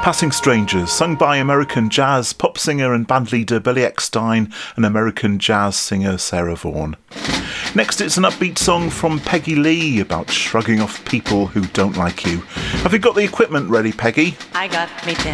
Passing Strangers, sung by American jazz pop singer and bandleader Billy Eckstine and American jazz singer Sarah Vaughan. Next, it's an upbeat song from Peggy Lee about shrugging off people who don't like you. Have you got the equipment ready, Peggy? I got me